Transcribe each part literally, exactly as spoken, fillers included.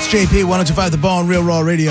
It's J P, one oh two point five The Bone, Real Raw Radio.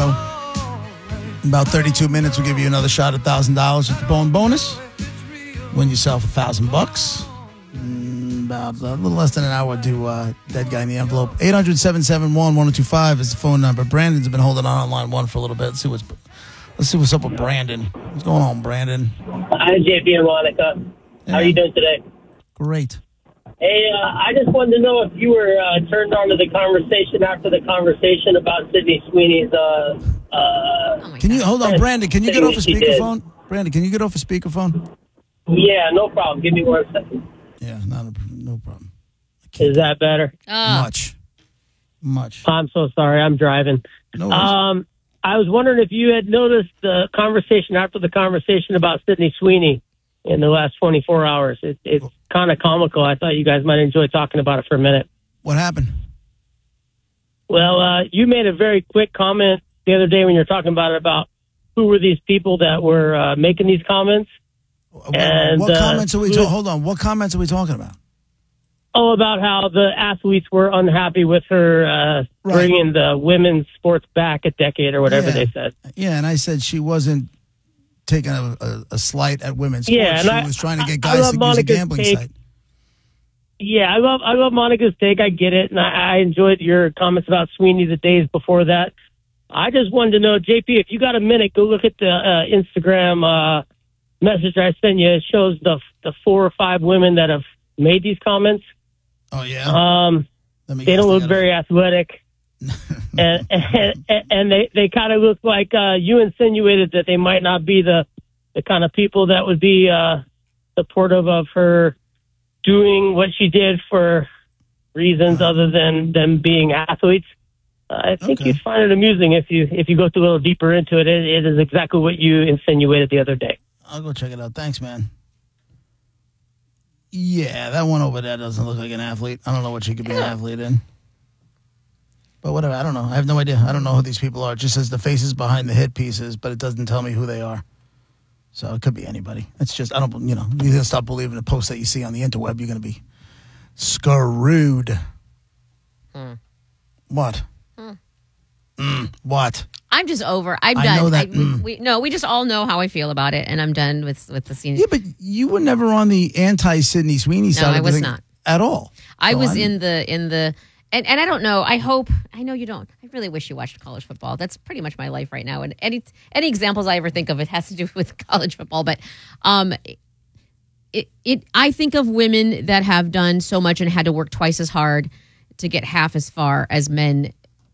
In about thirty-two minutes, we'll give you another shot at one thousand dollars with the Bone bonus. Win yourself a thousand bucks. About a little less than an hour to uh, Dead Guy in the Envelope. eight hundred, seven seven one, one oh two five is the phone number. Brandon's been holding on on line one for a little bit. Let's see what's, let's see what's up with Brandon. What's going on, Brandon? Hi, J P and Monica. Hey. How are you doing today? Great. Hey, uh, I just wanted to know if you were uh, turned on to the conversation after the conversation about Sydney Sweeney's... Uh, uh, Oh can you, hold on, Brandon, can you get off a She did. speakerphone? Brandon, can you get off a speakerphone? Yeah, no problem. Give me one second. Yeah, not a, no problem. Is that better? Oh. Much. Much. I'm so sorry. I'm driving. No worries. Um, I was wondering if you had noticed the conversation after the conversation about Sydney Sweeney in the last twenty-four hours. It, it's kind of comical. I thought you guys might enjoy talking about it for a minute. What happened? Well, uh, you made a very quick comment the other day when you were talking about it, about who were these people that were uh, making these comments. And, what uh, comments are we talking? Hold on. What comments are we talking about? Oh, about how the athletes were unhappy with her uh, Right. bringing the women's sports back a decade or whatever Yeah. they said. Yeah, and I said she wasn't taking a, a, a slight at women's sports. Yeah, and she I- was trying to get I- I guys love to use a Monica's gambling take. site. Yeah, I love I love Monica's take. I get it, and I, I enjoyed your comments about Sweeney the days before that. I just wanted to know, J P, if you got a minute, go look at the uh, Instagram uh, message I sent you. It shows the the four or five women that have made these comments. Oh, yeah? Um, Let me they guess, don't look gotta- very athletic, and, and and they they kind of look like uh, you insinuated that they might not be the the kind of people that would be uh, supportive of her doing what she did for reasons other than them being athletes. Uh, I think Okay. you'd find it amusing if you if you go a little deeper into it. It, it is exactly what you insinuated the other day. I'll go check it out. Thanks, man. Yeah, that one over there doesn't look like an athlete. I don't know what she could be an athlete in. But whatever, I don't know. I have no idea. I don't know who these people are. It just says the faces behind the hit pieces, but it doesn't tell me who they are. So it could be anybody. It's just, I don't, you know, you gotta stop believing the posts that you see on the interweb. You're going to be screwed. Hmm. What? Hmm. Mm, what? I'm just over. I'm I done. know that, we, mm. we, no, we just all know how I feel about it, and I'm done with with the scene. Yeah, but you were never on the anti-Sydney Sweeney side I of the was thing not. at all. I So was I'm- in the in the and, and I don't know. I hope I know you don't. I really wish you watched college football. That's pretty much my life right now. And any any examples I ever think of, it has to do with college football. But um, it it I think of women that have done so much and had to work twice as hard to get half as far as men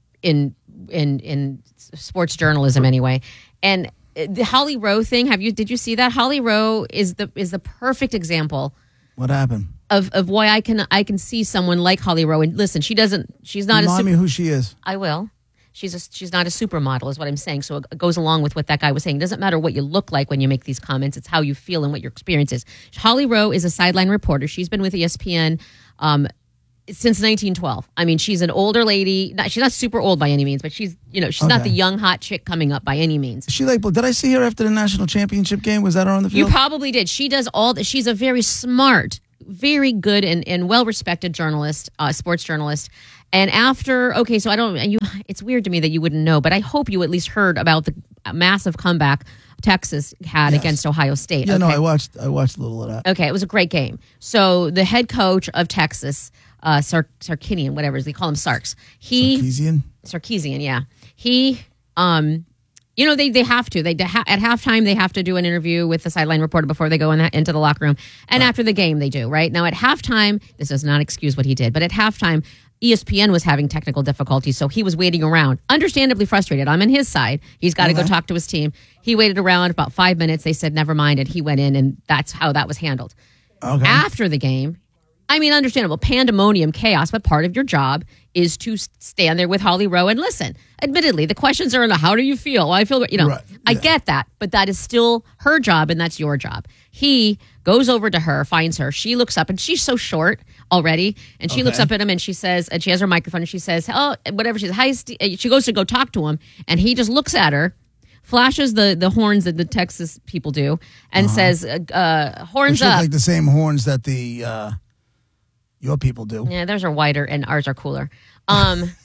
in in in sports journalism anyway. And the Holly Rowe thing, have you did you see that? Holly Rowe is the is the perfect example What happened? of, of why I can I can see someone like Holly Rowe. And listen, she doesn't she's not a Remind super, me who she is. I will. She's a, she's not a supermodel is what I'm saying. So it goes along with what that guy was saying. It doesn't matter what you look like when you make these comments. It's how you feel and what your experience is. Holly Rowe is a sideline reporter. She's been with E S P N um, since nineteen twelve. I mean, she's an older lady. Not, she's not super old by any means, but she's, you know, she's not Okay. the young hot chick coming up by any means. Is she like, well, did I see her after the national championship game? Was that her on the You field? probably did. She does all that. She's a very smart, very good and, and well-respected journalist, uh, sports journalist. And after, okay, so I don't, and you, it's weird to me that you wouldn't know, but I hope you at least heard about the massive comeback Texas had Yes. against Ohio State. yeah, okay. no, I watched. I watched a little of that. Okay, it was a great game. So the head coach of Texas, uh, Sark, Sarkisian, whatever they call him, Sarks. He Sarkeesian? Sarkeesian, yeah. He, um, you know, they they have to. They ha- at halftime they have to do an interview with the sideline reporter before they go in the, into the locker room, and after the game they do. Right now at halftime, this does not excuse what he did, but at halftime, E S P N was having technical difficulties, so he was waiting around, understandably frustrated. I'm on his side. He's got to Okay. go talk to his team. He waited around about five minutes. They said never mind, and he went in, and that's how that was handled. Okay. After the game, I mean, understandable, pandemonium, chaos, but part of your job is to s- stand there with Holly Rowe and listen. Admittedly, the questions are, how do you feel? I feel, you know, Right, I yeah. get that, but that is still her job and that's your job. He goes over to her, finds her. She looks up and she's so short already. And she looks Okay. up at him and she says, and she has her microphone and she says, oh, whatever. She says, hi, Steve. She goes to go talk to him and he just looks at her, flashes the, the horns that the Texas people do and says, uh, uh, horns Which look up. like the same horns that the uh, your people do. Yeah, theirs are wider and ours are cooler. Um,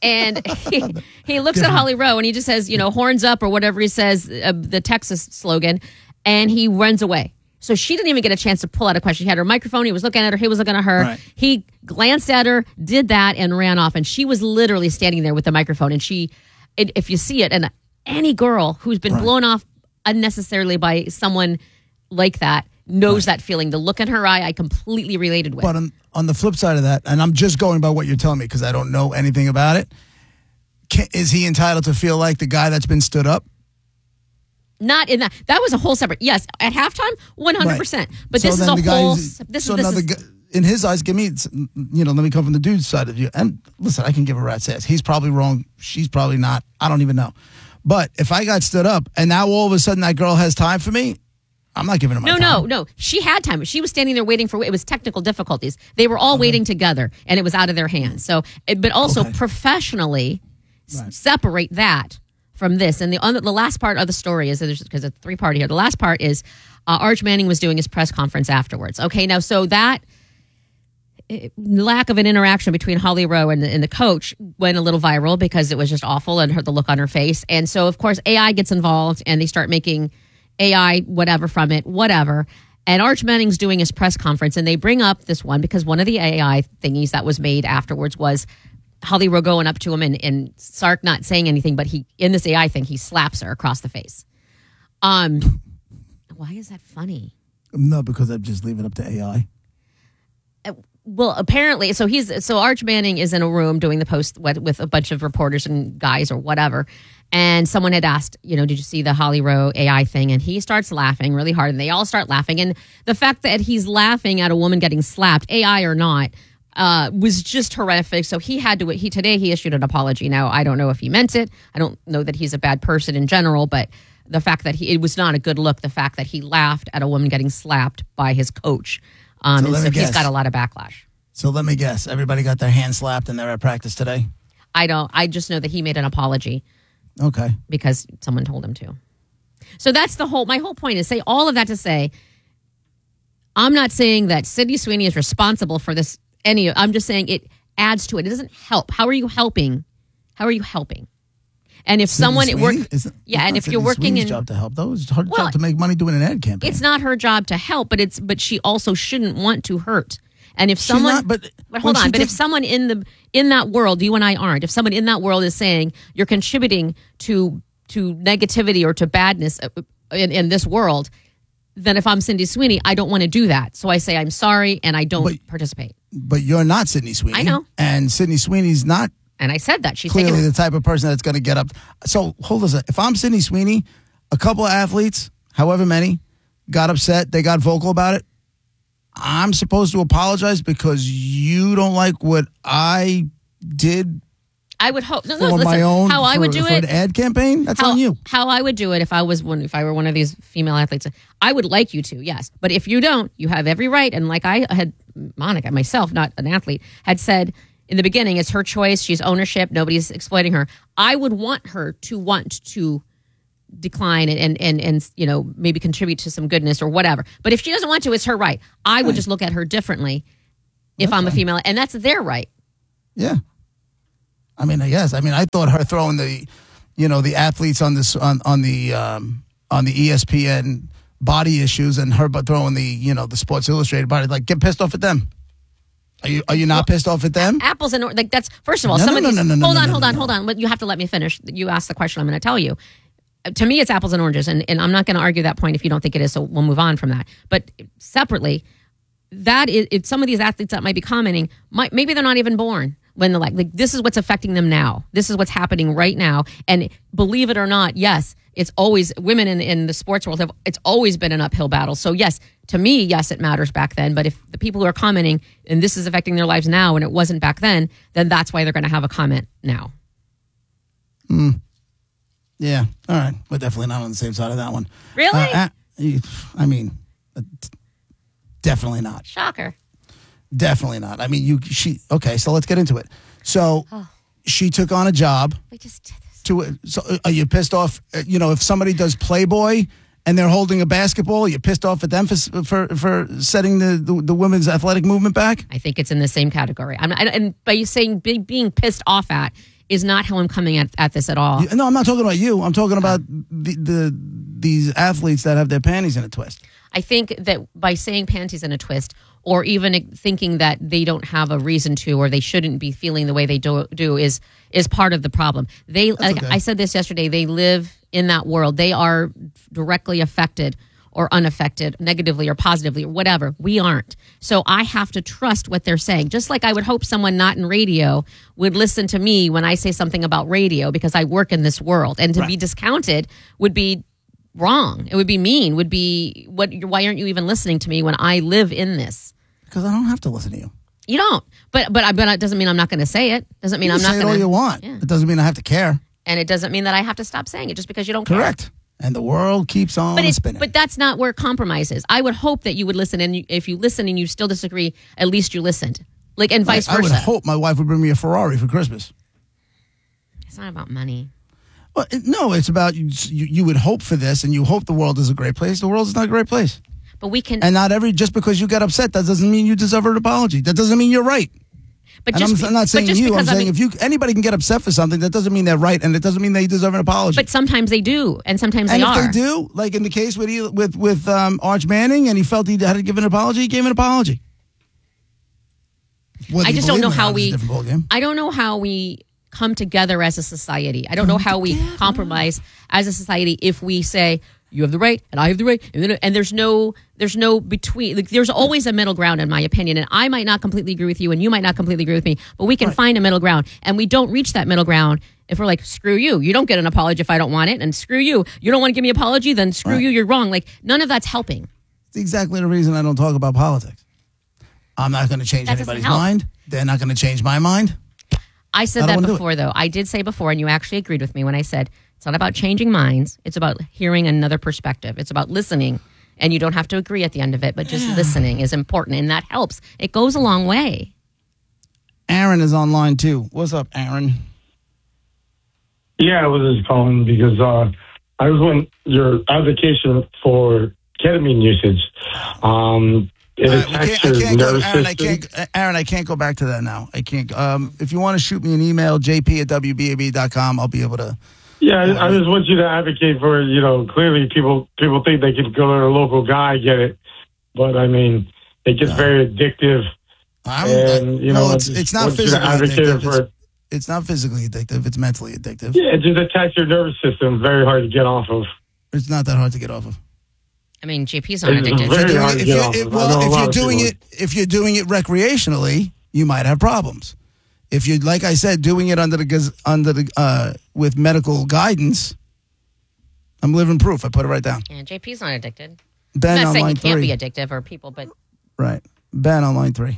And he, he looks at Holly Rowe and he just says, you know, horns up or whatever he says, uh, the Texas slogan, and he runs away. So she didn't even get a chance to pull out a question. She had her microphone. He was looking at her. He was looking at her. Right. He glanced at her, did that, and ran off. And she was literally standing there with the microphone. And she, it, if you see it, and any girl who's been Right. blown off unnecessarily by someone like that knows Right. that feeling. The look in her eye, I completely related with. But on, on the flip side of that, and I'm just going by what you're telling me because I don't know anything about it, can, is he entitled to feel like the guy that's been stood up? Not in that. That was a whole separate. Yes, at halftime, one hundred percent. But So this is then a the guy whole. who's- This so is this now the is, guy, in his eyes, give me, you know, let me come from the dude's side of you. And listen, I can give a rat's ass. He's probably wrong. She's probably not. I don't even know. But if I got stood up and now all of a sudden that girl has time for me, I'm not giving her my no, time. no, no. She had time. She was standing there waiting for. It was technical difficulties. They were all waiting together, and it was out of their hands. So, it- but also Okay. professionally s- Right. separate that from this. And the on the, the last part of the story is because it's a three part here. The last part is uh, Arch Manning was doing his press conference afterwards. Okay, now so that eh, lack of an interaction between Holly Rowe and the, and the coach went a little viral because it was just awful and her, the look on her face. And so of course A I gets involved and they start making A I whatever from it, whatever. And Arch Manning's doing his press conference and they bring up this one because one of the A I thingies that was made afterwards was Holly Rowe going up to him and, and Sark not saying anything, but he in this A I thing, he slaps her across the face. Um, why is that funny? No, because I'm just leaving it up to A I. Well, apparently, so he's so Arch Manning is in a room doing the post with, with a bunch of reporters and guys or whatever, and someone had asked, you know, did you see the Holly Rowe A I thing? And he starts laughing really hard, and they all start laughing. And the fact that he's laughing at a woman getting slapped, A I or not, uh, was just horrific. So he had to. He today he issued an apology. Now I don't know if he meant it. I don't know that he's a bad person in general, but the fact that he it was not a good look. The fact that he laughed at a woman getting slapped by his coach. Um, So and let so me he's guess. got a lot of backlash. So let me guess. Everybody got their hand slapped and they're at practice today? I don't. I just know that he made an apology Okay. because someone told him to. So that's the whole. My whole point is say all of that to say, I'm not saying that Sydney Sweeney is responsible for this. Any. I'm just saying it adds to it. It doesn't help. How are you helping? How are you helping? And if someone at work, Sweeney? Isn't- yeah, it's and not if you're Sydney working Sweeney's in, job to help, though. It's her Well, job to make money doing an ad campaign. it's not her job to help, but it's but she also shouldn't want to hurt. And if She's someone, not, but but when hold she on, but if takes- someone in the in that world, you and I aren't. If someone in that world is saying you're contributing to to negativity or to badness in, in this world, then if I'm Cindy Sweeney, I don't want to do that. So I say I'm sorry and I don't But- participate. But you're not Sydney Sweeney. I know. And Sydney Sweeney's not And I said that she's clearly taking. the type of person that's going to get up. So hold on a second. If I'm Sydney Sweeney, a couple of athletes, however many, got upset. They got vocal about it. I'm supposed to apologize because you don't like what I did I would hope. No, for no, listen, my own how I for, would do for it. an ad campaign. That's how, on you. How I would do it if I was one, if I were one of these female athletes, I would like you to, yes. But if you don't, you have every right. And like I had, Monica myself, not an athlete, had said in the beginning, it's her choice. She's ownership. Nobody's exploiting her. I would want her to want to decline and and and, and you know maybe contribute to some goodness or whatever. But if she doesn't want to, it's her right. I would Right. just look at her differently if That's I'm a fine. female, and that's their right. Yeah. I mean, yes. I mean, I thought her throwing the, you know, the athletes on this on on the um, on the E S P N body issues and her but throwing the you know the Sports Illustrated body, like get pissed off at them. Are you are you not pissed off at them? Apples and or- like that's first of all. No, some no, of no, these. no, no, no, hold no, on, no, hold no, on, no. hold on. But you have to let me finish. You asked the question. I'm going to tell you. To me, it's apples and oranges, and, and I'm not going to argue that point if you don't think it is. So we'll move on from that. But separately, that is it's some of these athletes that might be commenting. Might maybe they're not even born when they're like like this is what's affecting them now. This is what's happening right now. And believe it or not, yes, it's always women in in the sports world have it's always been an uphill battle. So yes, to me, yes, it matters back then. But if the people who are commenting and this is affecting their lives now and it wasn't back then, then that's why they're going to have a comment now. Yeah. All right. We're definitely not on the same side of that one. Really? Uh, uh, I mean, uh, definitely not. Shocker. Definitely not. I mean, you. She. Okay. So let's get into it. So Oh. she took on a job. We just did this. To so are you pissed off? uh, You know, if somebody does Playboy and they're holding a basketball, are you pissed off at them for for, for setting the, the the women's athletic movement back? I think it's in the same category. I'm not, and by you saying be, being pissed off at is not how I'm coming at, at this at all. You- No, I'm not talking about you. I'm talking about the, the these athletes that have their panties in a twist. I think that by saying panties in a twist, or even thinking that they don't have a reason to, or they shouldn't be feeling the way they do, do is is part of the problem. They, like okay. I said this yesterday, they live in that world. They are directly affected or unaffected, negatively or positively or whatever. We aren't. So I have to trust what they're saying. Just like I would hope someone not in radio would listen to me when I say something about radio because I work in this world. And to Right. be discounted would be wrong. It would be mean, would be, what? Why aren't you even listening to me when I live in this? Because I don't have to listen to you. You don't. But but, but it doesn't mean I'm not going to say it. Doesn't mean You I'm can not say it going all to. you want. Yeah. It doesn't mean I have to care. And it doesn't mean that I have to stop saying it just because you don't care. Correct. And the world keeps on But, it's, spinning. but that's not where compromise is. I would hope that you would listen, and you, if you listen and you still disagree, at least you listened. Like, and vice I, I versa. would hope my wife would bring me a Ferrari for Christmas. It's not about money. Well, it, no, it's about you, you. You would hope for this, and you hope the world is a great place. The world is not a great place. But we can. And not every, just because you got upset, that doesn't mean you deserve an apology. That doesn't mean you're right. but And just, I'm, be- I'm not but saying just you. I'm because, I saying mean, if you anybody can get upset for something, that doesn't mean they're right, and it doesn't mean they deserve an apology. But sometimes they do, and sometimes and they if are. they do, like in the case with he, with with um, Arch Manning, and he felt he had to give an apology, he gave an apology. Whether I you just don't believe know him or how not is a we. different ballgame. I don't know how we come together as a society. I don't know how we compromise as a society if we say you have the right and I have the right, and, then, and there's no there's no between. Like, there's always a middle ground, in my opinion. And I might not completely agree with you, and you might not completely agree with me, but we can Right. find a middle ground. And we don't reach that middle ground if we're like, screw you, you don't get an apology if I don't want it, and screw you, you don't want to give me an apology, then screw Right. you, you're wrong. Like, none of that's helping. It's exactly the reason I don't talk about politics. I'm not going to change That doesn't anybody's help. mind. They're not going to change my mind. I said I don't that wanna do it. before, though. I did say before, and you actually agreed with me when I said it's not about changing minds. It's about hearing another perspective. It's about listening, and you don't have to agree at the end of it, but just listening is important, and that helps. It goes a long way. Aaron is online too. What's up, Aaron? Yeah, I was just calling because uh, I was when your advocation for ketamine usage. Um, it All right, we attacks can't- I your can't go, nervous Aaron, I system. can't, Aaron, I can't go back to that now. I can't. Um, if you want to shoot me an email, j p at w b a b dot com, I'll be able to. Yeah, I, I just want you to advocate for, you know, clearly people people think they can go to their local guy, get it. But, I mean, it gets No. very addictive. I'm, And, you no, know, it's, I just it's not want you to physically advocate addictive. for It's, it's not physically addictive. It's mentally addictive. Yeah, it just attacks your nervous system. Very hard to get off of. It's not that hard to get off of. I mean, J P's not It's addicted. very Doing hard it- to if get you- off it- of. I well, know a if lot you're of doing people. it, if you're doing it recreationally, you might have problems. If you, like I said, doing it under the gaz- under the uh, with medical guidance, I'm living proof. I put it right down. Yeah, J P's not addicted. Ben I'm not on saying line you can't three. be addictive or people, but Right. Ben on line three.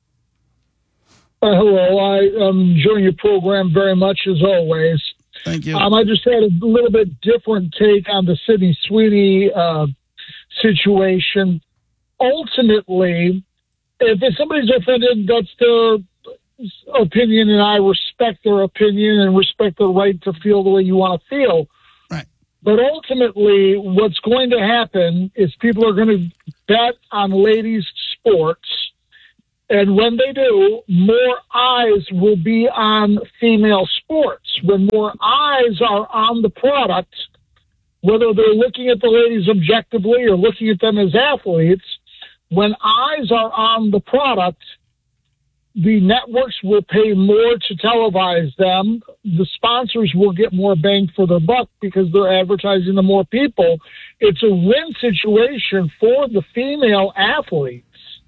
Uh, hello, I am enjoying your program very much as always. Thank you. Um, I just had a little bit different take on the Sydney Sweeney uh, situation. Ultimately, if somebody's offended, that's their opinion, and I respect their opinion and respect their right to feel the way you want to feel. Right. But ultimately, what's going to happen is people are going to bet on ladies' sports. And when they do, more eyes will be on female sports. When more eyes are on the product, whether they're looking at the ladies objectively or looking at them as athletes, when eyes are on the product, the networks will pay more to televise them. The sponsors will get more bang for their buck because they're advertising to more people. It's a win situation for the female athletes.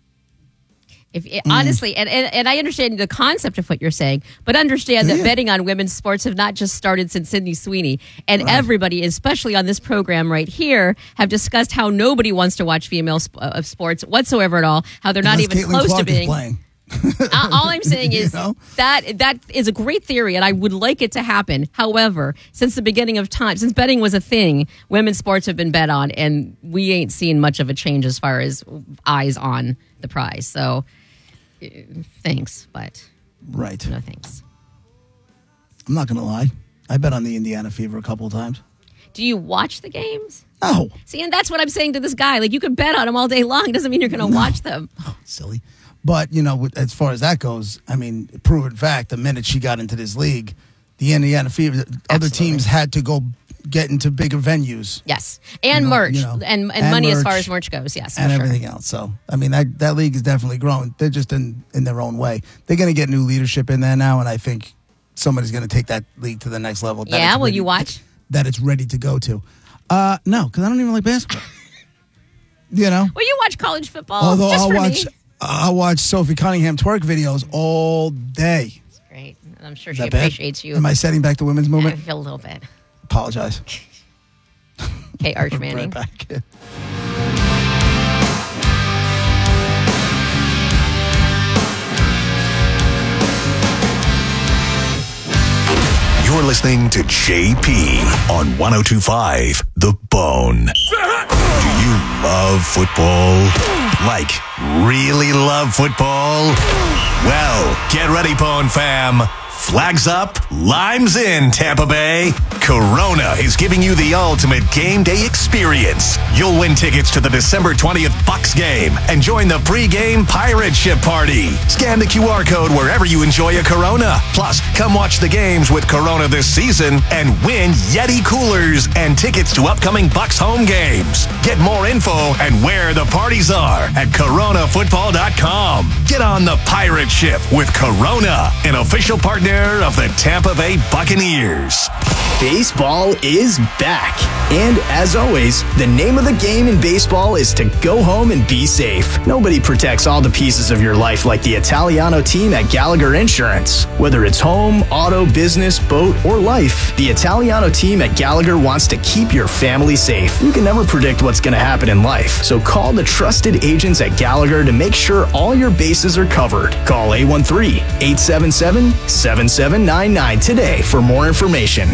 if it, honestly, and, and, and I understand the concept of what you're saying, but understand that Yeah. betting on women's sports have not just started since Sydney Sweeney. And Right. everybody, especially on this program right here, have discussed how nobody wants to watch female sp- uh, sports whatsoever at all, how they're not Unless even Caitlin close Clark to being. is playing. Uh, all I'm saying You is know? that that is a great theory, and I would like it to happen. However, since the beginning of time, since betting was a thing, women's sports have been bet on, and we ain't seen much of a change as far as eyes on the prize. So, uh, thanks, but Right. no thanks. I'm not going to lie. I bet on the Indiana Fever a couple of times. Do you watch the games? No. See, and that's what I'm saying to this guy. Like, you can bet on them all day long. It doesn't mean you're going to watch them. Oh, silly. But, you know, as far as that goes, I mean, proven fact, the minute she got into this league, the Indiana Fever, other Absolutely. teams had to go get into bigger venues. Yes, and You know, merch you know, and, and and money as merch far as merch goes. Yes, and for sure. everything else. So, I mean, that, that league is definitely growing. They're just in, in their own way. They're going to get new leadership in there now, and I think somebody's going to take that league to the next level. that Yeah, it's will ready- you watch? That it's ready to go to. Uh, no, because I don't even like basketball. You know? Will you watch college football? Although Just I'll for watch, me? I'll watch Sophie Cunningham twerk videos all day. Great. I'm sure Is she that bad? appreciates you. Am I setting back the women's I movement? feel a little bit. Apologize. Okay, Arch Right Manning. back. You're listening to J P on one oh two point five The Bone. Do you love football? Like, really love football? Well, get ready, Bone fam. Flags up, limes in, Tampa Bay. Corona is giving you the ultimate game day experience. You'll win tickets to the December twentieth Bucks game and join the pre-game pirate ship party. Scan the Q R code wherever you enjoy a Corona. Plus, come watch the games with Corona this season and win Yeti coolers and tickets to upcoming Bucks home games. Get more info and where the parties are at corona football dot com. Get on the pirate ship with Corona, an official partner of the Tampa Bay Buccaneers. Baseball is back. And as always, the name of the game in baseball is to go home and be safe. Nobody protects all the pieces of your life like the Italiano team at Gallagher Insurance. Whether it's home, auto, business, boat, or life, the Italiano team at Gallagher wants to keep your family safe. You can never predict what's going to happen in life, so call the trusted agents at Gallagher to make sure all your bases are covered. Call eight one three, eight seven seven, seven seven nine nine today for more information.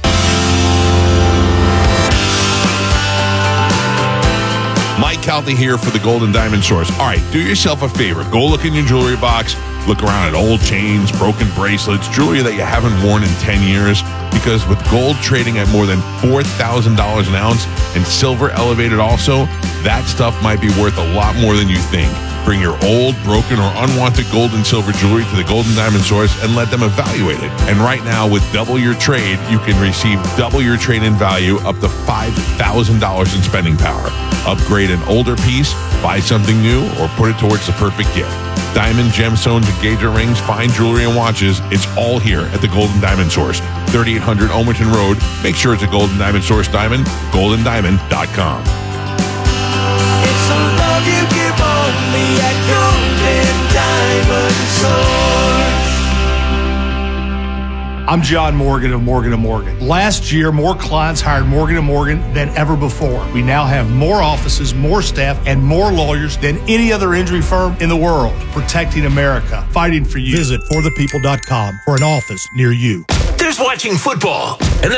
Mike Calty here for the Golden Diamond Source. All right, do yourself a favor. Go look in your jewelry box. Look around at old chains, broken bracelets, jewelry that you haven't worn in ten years. Because with gold trading at more than four thousand dollars an ounce and silver elevated also, that stuff might be worth a lot more than you think. Bring your old, broken, or unwanted gold and silver jewelry to the Golden Diamond Source and let them evaluate it. And right now, with double your trade, you can receive double your trade-in value up to five thousand dollars in spending power. Upgrade an older piece, buy something new, or put it towards the perfect gift. Diamond, gemstones, engagement rings, fine jewelry, and watches, it's all here at the Golden Diamond Source. thirty-eight hundred Omerton Road. Make sure it's a Golden Diamond Source diamond, golden diamond dot com. It's the love you give only at Golden Diamond Source. I'm John Morgan of Morgan and Morgan. Last year, more clients hired Morgan and Morgan than ever before. We now have more offices, more staff, and more lawyers than any other injury firm in the world, protecting America, fighting for you. Visit for the people dot com for an office near you. There's watching football, and then